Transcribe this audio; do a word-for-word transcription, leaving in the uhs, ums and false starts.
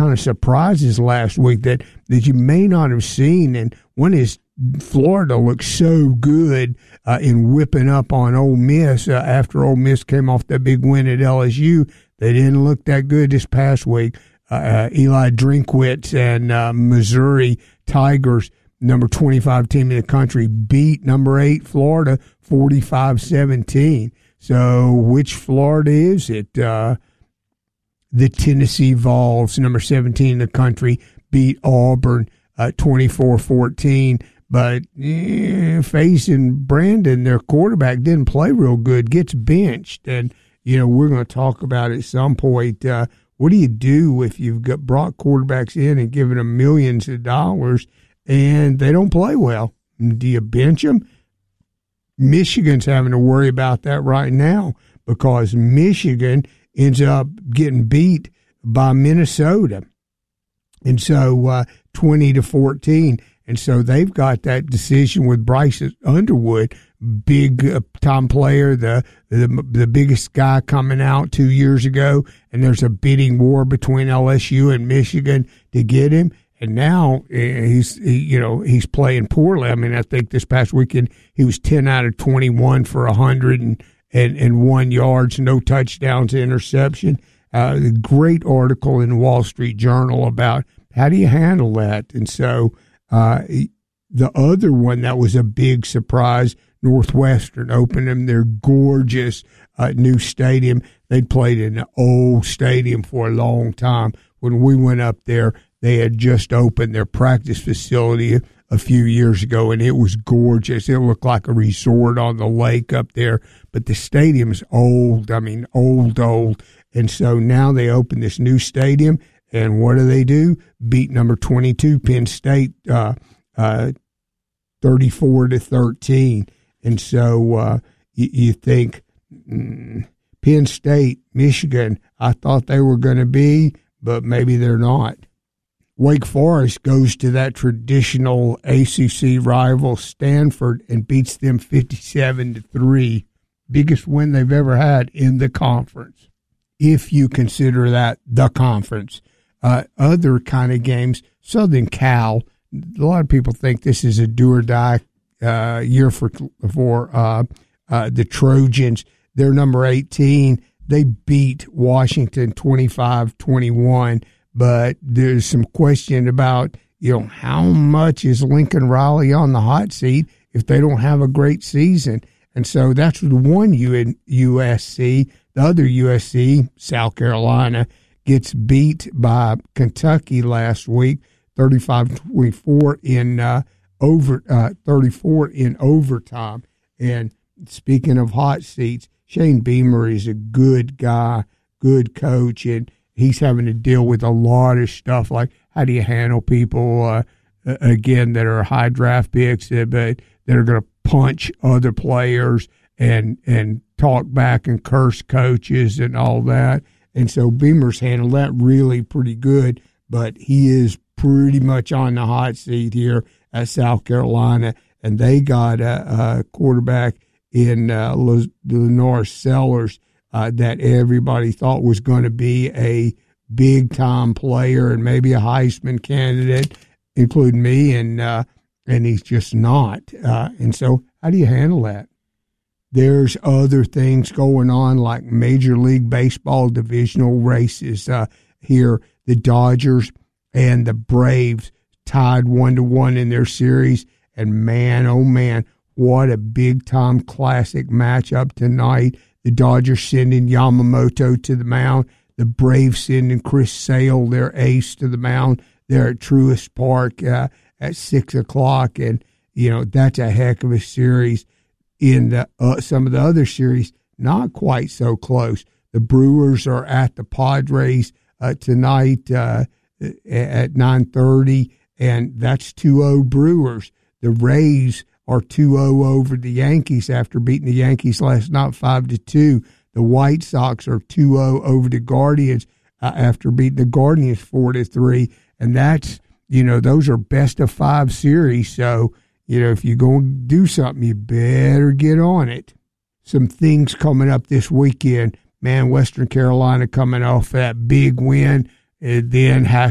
kind of surprises last week that, that you may not have seen. And one is Florida looked so good uh, in whipping up on Ole Miss uh, after Ole Miss came off that big win at L S U. They didn't look that good this past week. Uh, uh, Eli Drinkwitz and uh, Missouri Tigers, number twenty-five team in the country, beat number eight Florida forty-five seventeen. So which Florida is it? Uh, the Tennessee Vols, number seventeen in the country, beat Auburn uh, twenty-four fourteen. But eh, facing Brandon, their quarterback, didn't play real good, gets benched. And, you know, we're going to talk about it at some point. Uh, what do you do if you've got brought quarterbacks in and given them millions of dollars and they don't play well? Do you bench them? Michigan's having to worry about that right now because Michigan ends up getting beat by Minnesota. And so uh, twenty to fourteen. And so they've got that decision with Bryce Underwood, big uh, time player, the, the the biggest guy coming out two years ago. And there's a bidding war between L S U and Michigan to get him. And now he's, he, you know, he's playing poorly. I mean, I think this past weekend he was ten out of twenty-one for one hundred and, and, and one yards, no touchdowns, interception. Uh, a great article in the Wall Street Journal about how do you handle that. And so uh, the other one that was a big surprise, Northwestern opened them their gorgeous uh, new stadium. They'd played in an old stadium for a long time. When we went up there, they had just opened their practice facility a few years ago, and it was gorgeous. It looked like a resort on the lake up there, but the stadium's old. I mean, old, old. And so now they open this new stadium, and what do they do? Beat number twenty-two, Penn State, uh, uh, thirty-four to thirteen. And so uh, you, you think mm, Penn State, Michigan, I thought they were going to be, but maybe they're not. Wake Forest goes to that traditional A C C rival Stanford and beats them fifty-seven to three. Biggest win they've ever had in the conference, if you consider that the conference. Uh, other kind of games, Southern Cal, a lot of people think this is a do-or-die uh, year for for uh, uh, the Trojans. They're number eighteen. They beat Washington twenty-five twenty-one. But there's some question about, you know, how much is Lincoln Riley on the hot seat if they don't have a great season? And so that's the one U S C. The other U S C, South Carolina, gets beat by Kentucky last week, thirty-five twenty-four in uh, over uh, thirty-four in overtime. And speaking of hot seats, Shane Beamer is a good guy, good coach, and he's having to deal with a lot of stuff like how do you handle people, uh, again, that are high draft picks, uh, but that are going to punch other players and and talk back and curse coaches and all that. And so Beamer's handled that really pretty good, but he is pretty much on the hot seat here at South Carolina, and they got a, a quarterback in uh, Lenore Sellers, Uh, that everybody thought was going to be a big-time player and maybe a Heisman candidate, including me, and uh, and he's just not. Uh, and so how do you handle that? There's other things going on like Major League Baseball divisional races uh, here. The Dodgers and the Braves tied one to one in their series, and man, oh man, what a big-time classic matchup tonight. The Dodgers sending Yamamoto to the mound. The Braves sending Chris Sale, their ace, to the mound. They're at Truist Park uh, at six o'clock. And, you know, that's a heck of a series. In the, uh, some of the other series, not quite so close. The Brewers are at the Padres uh, tonight uh, at nine thirty, and that's two oh Brewers. The Rays are two oh over the Yankees after beating the Yankees last night five to two. The White Sox are two oh over the Guardians uh, after beating the Guardians four to three. And that's, you know, those are best of five series. So, you know, if you're going to do something, you better get on it. Some things coming up this weekend. Man, Western Carolina coming off that big win, and then has